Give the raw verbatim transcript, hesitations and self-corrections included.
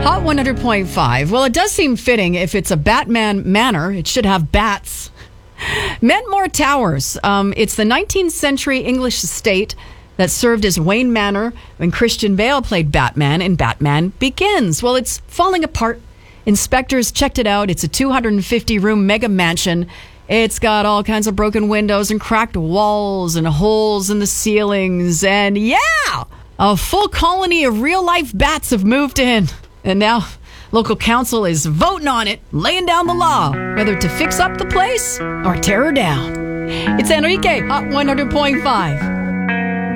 Hot one hundred point five. Well, it does seem fitting if it's a Batman manor, it should have bats. Mentmore Towers. Um, it's the nineteenth century English estate that served as Wayne Manor when Christian Bale played Batman in Batman Begins. Well, it's falling apart. Inspectors checked it out. It's a two hundred fifty room mega mansion. It's got all kinds of broken windows and cracked walls and holes in the ceilings. And yeah, a full colony of real-life bats have moved in. And now local council is voting on it, laying down the law, whether to fix up the place or tear her down. It's Enrique, Hot one hundred point five.